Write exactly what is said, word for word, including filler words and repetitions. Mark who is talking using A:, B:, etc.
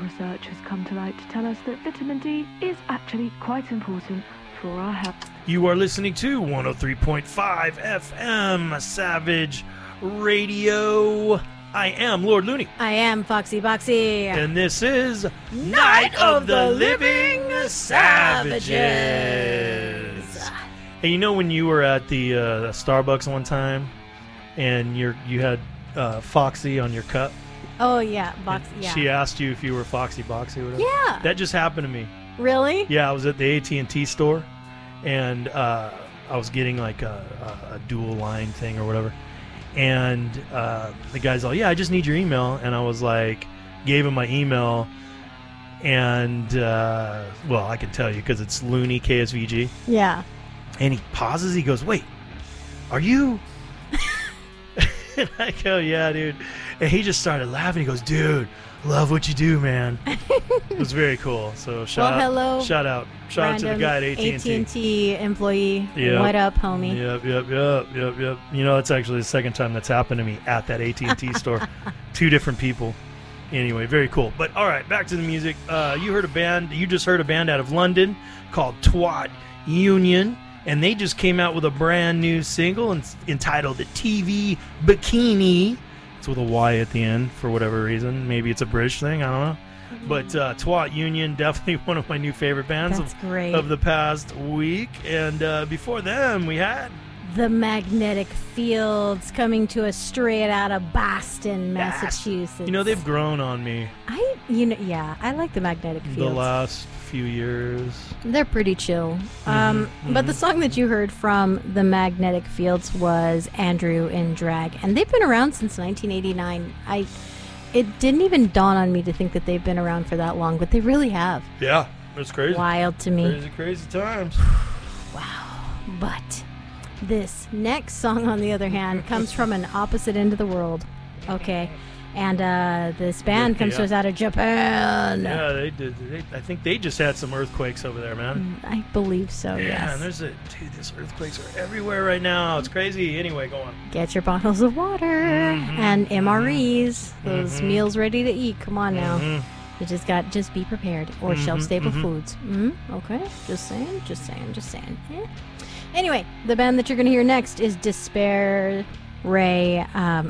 A: research has come to light to tell us that vitamin D is actually quite important for our health.
B: You are listening to one oh three point five F M Savage Radio. I am Lord Looney.
C: I am Foxy Boxy.
B: And this is Night of the Living Savages. Hey, you know when you were at the uh, Starbucks one time and you're, you had uh, Foxy on your cup?
C: Oh, yeah. Boxy, yeah.
B: She asked you if you were Foxy Boxy or whatever?
C: Yeah.
B: That just happened to me.
C: Really?
B: Yeah, I was at the A T and T store, and uh, I was getting like a, a, a dual line thing or whatever. And uh, the guy's all, yeah, I just need your email. And I was like, gave him my email. And, uh, well, I can tell you because it's Looney K S V G.
C: Yeah.
B: And he pauses. He goes, wait, are you? And I go, yeah, dude. And he just started laughing. He goes, dude, love what you do, man. It was very cool. So shout
C: well,
B: out,
C: hello,
B: shout out, shout out to the guy at A T and T.
C: A T and T employee.
B: Yep.
C: What up, homie?
B: Yep, yep, yep, yep, yep. You know, it's actually the second time that's happened to me at that A T and T store. Two different people. Anyway, very cool. But all right, back to the music. Uh, you heard a band. You just heard a band out of London called Twat Union. And they just came out with a brand new single en- entitled T V Bikini. It's with a Y at the end for whatever reason. Maybe it's a British thing. I don't know. Mm-hmm. But uh, Twat Union, definitely one of my new favorite bands
C: That's
B: of,
C: great.
B: of the past week. And uh, before them, we had
C: The Magnetic Fields, coming to us straight out of Boston, Massachusetts.
B: You know, they've grown on me.
C: I, you know, yeah, I like the Magnetic Fields.
B: The last few years.
C: They're pretty chill.
B: Mm-hmm,
C: um,
B: mm-hmm.
C: But the song that you heard from the Magnetic Fields was Andrew in Drag, and they've been around since nineteen eighty-nine. I, it didn't even dawn on me to think that they've been around for that long, but they really have.
B: Yeah, it's crazy.
C: Wild to me.
B: Crazy, crazy times.
C: Wow. But this next song, on the other hand, comes from an opposite end of the world. Okay. And uh, this band comes
B: yeah.
C: to us out of Japan.
B: Yeah, they did. They, I think they just had some earthquakes over there, man.
C: I believe so,
B: yeah,
C: yes.
B: and there's a dude. These earthquakes are everywhere right now. It's crazy. Anyway, go on.
C: Get your bottles of water
B: mm-hmm.
C: and M R Es. Those
B: mm-hmm.
C: meals ready to eat. Come on now.
B: Mm-hmm.
C: You just got just be prepared, or
B: mm-hmm.
C: shelf stable
B: mm-hmm.
C: foods. Mm-hmm. Okay, just saying, just saying, just saying. Eh. Anyway, the band that you're going to hear next is Despair Ray. Um,